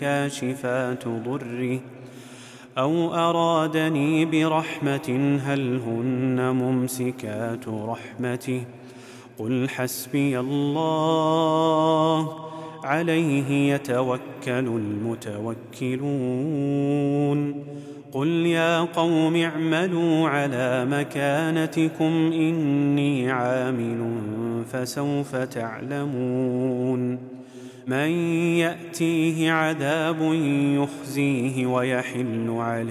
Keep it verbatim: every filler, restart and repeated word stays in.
كاشفات ضره أو أرادني برحمة هل هن ممسكات رحمته قل حسبي الله عليه يتوكل المتوكلون قل يا قوم اعملوا على مكانتكم إني عامل فسوف تعلمون من يأتيه عذاب يخزيه ويحل عليه